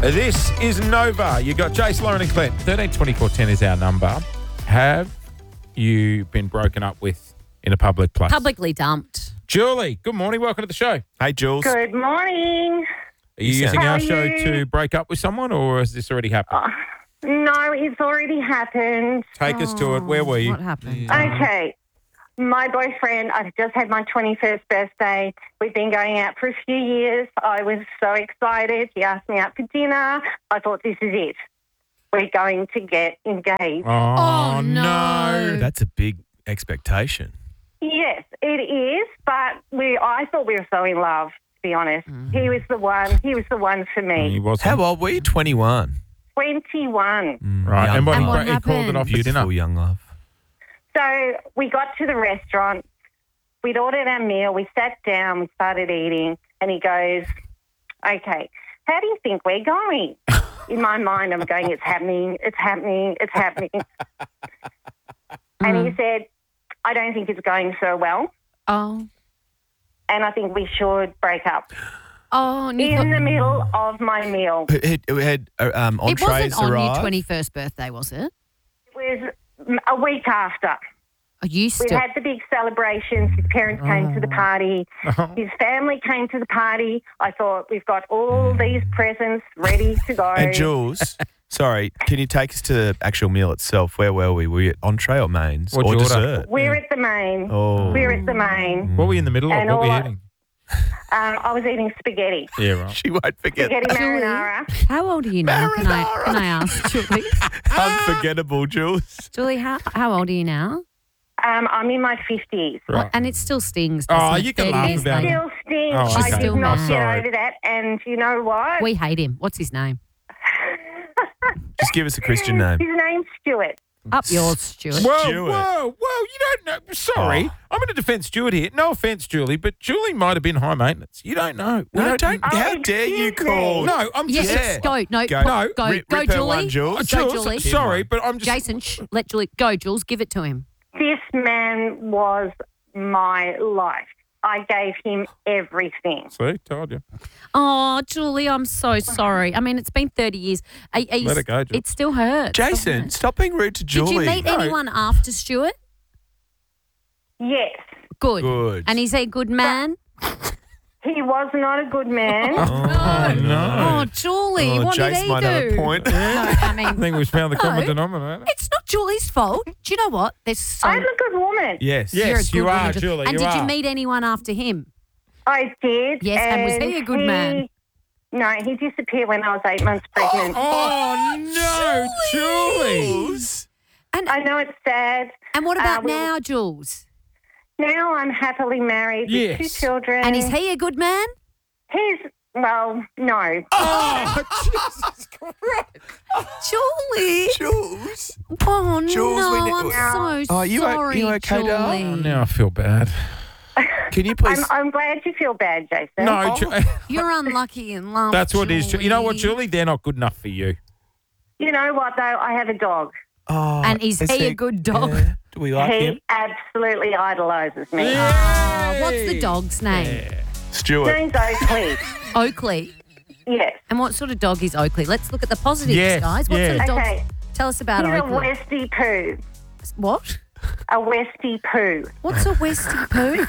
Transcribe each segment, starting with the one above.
This is Nova. You got Jace, Lauren and Clint. 132410 is our number. Have you been broken up with in a public place? Publicly dumped. Julie, good morning. Welcome to the show. Hey, Jules. Good morning. Are you using How our are show you? to break up with someone, or has this already happened? No, it's already happened. Take us to it. Where were you? What happened? Okay. My boyfriend, I've just had my 21st birthday. We've been going out for a few years. I was so excited. He asked me out for dinner. I thought, this is it. We're going to get engaged. Oh, no. That's a big expectation. Yes, it is, but I thought we were so in love, to be honest. He was the one. He was the one for He me. wasn't. How old were you? 21. 21. Right. Young And what, love. he called it happened? off for dinner. Beautiful young love. So we got to the restaurant. We'd ordered our meal. We sat down. We started eating. And he goes, okay, how do you think we're going? In my mind, I'm going, it's happening, it's happening, it's happening. And he said, I don't think it's going so well. Oh. And I think we should break up. Oh, In the middle of my meal. It had it entrees wasn't on arrive. your 21st birthday, was it? It was a week after. Oh, you We still... had the big celebrations. His parents came to the party. His family came to the party. I thought, we've got all these presents ready to go. And Jules, sorry, can you take us to the actual meal itself? Where were we? Were you at entree or mains? What'd or you order? dessert? We're at the main. Oh. We're at the main. What were you in the middle of? And What were you all I- eating? I was eating spaghetti. Yeah, right. She won't forget. Spaghetti that. marinara. How old are you now? Can I ask, Julie? Unforgettable, Jules. Julie, how old are you now? I'm in my 50s. Right. And it still stings. Oh, doesn't it, you can 30 laugh years about it. later? Still stinks. Oh, I okay. did Still not mad. get Sorry. over that. And you know what? We hate him. What's his name? Just give us a Christian name. His name's Stuart. Up yours, Stuart. Whoa, Stuart. whoa, you don't know. Sorry. I'm going to defend Stuart here. No offence, Julie, but Julie might have been high maintenance. You don't know. We No, don't. don't. How dare you excuse me. call? No, I'm Yeah, just. Yeah. go. No, Go. go. Go, Rip her Julie. one, Jules. Go, Jules, Julie. sorry, but I'm just. Jason, let Julie go. Jules, give it to him. This man was my life. I gave him everything. See, told you. Oh, Julie, I'm so sorry. I mean, it's been 30 years. Let it go, Jules. It still hurts. doesn't Jason, it? stop being rude to Julie. Did you meet No. anyone after Stuart? Yes. Good. Good. And is he a good man? He was not a good man. Oh, no. Oh, Julie, Oh, what Jace did he might do? have a point. No, I mean, I think we've found the common No. denominator. it's not Julie's fault. Do you know what? There's so I'm a good woman. Yes. Yeah. You're a Yes, good you woman, are, Julie. Julie, And you did you are. meet anyone after him? I did. Yes, and was he a good man? No, he disappeared when I was 8 months pregnant. Oh, no, Julie. Jules. I know it's sad. And what about we- now, Jules? Now I'm happily married Yes. with 2 children. And is he a good man? He's, well, no. Oh, Jesus Christ. Julie. Jules. Oh, Jules, no, we I'm ne- so Oh, you o- sorry, you okay, Julie. darling? Oh, now I feel bad. Can you please? I'm glad you feel bad, Jason. No, You're unlucky in love, that's what it is. Julie. You know what, Julie? They're not good enough for you. You know what, though? I have a dog. Oh, And is he a good dog? Yeah. Do we like him? He absolutely idolises me. Ah, what's the dog's name? Stuart. Name's Oakley. Oakley. Yes. And what sort of dog is Oakley? Let's look at the positives, Yes, guys. What yes. sort of dog? Okay. Tell us about He's a Oakley. Westie poo. What? A Westie poo. What's a Westie poo?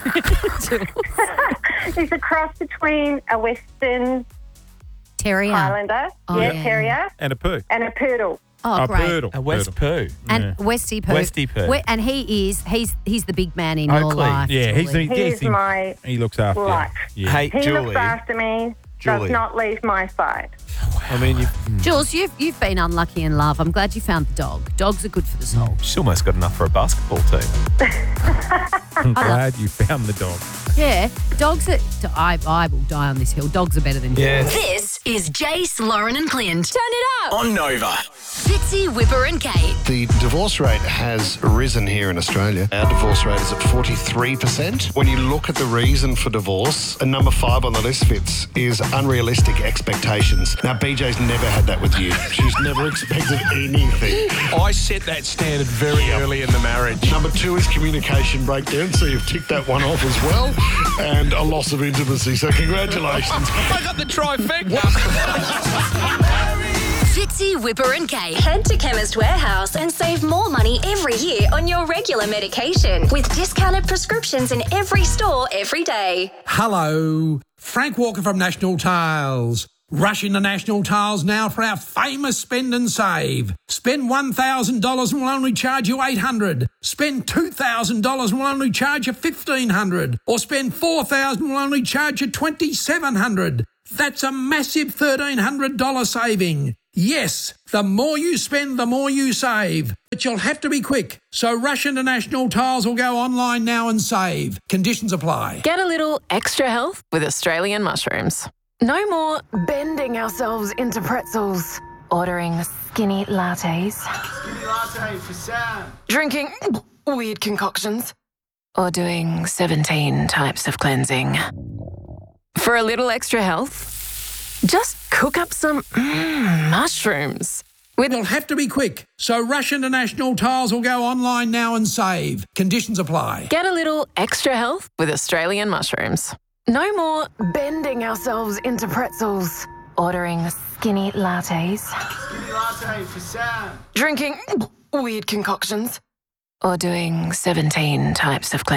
He's a cross between a Western Terrier. Highlander, Oh, yeah. terrier, And a poo. and a poodle. Oh, a great. poodle. A West poo. And Westie poo. Westie poo. And he's the big man in your Oakley. life. Yeah, he's Julie. the He's my he looks after you. life. Yeah. Hey, He Julie. looks after me, Julie. does not leave my side. I mean, Jules, you've been unlucky in love. I'm glad you found the dog. Dogs are good for the soul. she's almost got enough for a basketball team. I'm glad you found the dog. Yeah, dogs are. I will die on this hill. Dogs are better than humans. This is Jace, Lauren and Clint. Turn it up. On Nova. Fitzy, Whipper and Kate. The divorce rate has risen here in Australia. Our divorce rate is at 43%. When you look at the reason for divorce, number 5 on the list, Fitz, is unrealistic expectations. Now, BJ's never had that with you. She's never expected anything. I set that standard very early in the marriage. Number 2 is communication breakdown, so you've ticked that one off as well. And a loss of intimacy, so congratulations. I got the trifecta. Fitzy, Whipper and Kate. Head to Chemist Warehouse and save more money every year on your regular medication with discounted prescriptions in every store every day. Hello, Frank Walker from National Tiles. Rush into National Tiles now for our famous spend and save. Spend $1,000 and we'll only charge you $800. Spend $2,000 and we'll only charge you $1,500. Or spend $4,000 and we'll only charge you $2,700. That's a massive $1,300 saving. Yes, the more you spend, the more you save. But you'll have to be quick. So rush into National Tiles or go online now and save. Conditions apply. Get a little extra health with Australian mushrooms. No more bending ourselves into pretzels. Ordering skinny lattes. Skinny latte for Sam. Drinking weird concoctions. Or doing 17 types of cleansing. For a little extra health, just cook up some mushrooms. It'll have to be quick. So rush into National Tiles or go online now and save. Conditions apply. Get a little extra health with Australian mushrooms. No more bending ourselves into pretzels. Ordering skinny lattes. Skinny latte for Sam. Drinking weird concoctions. Or doing 17 types of cleansing.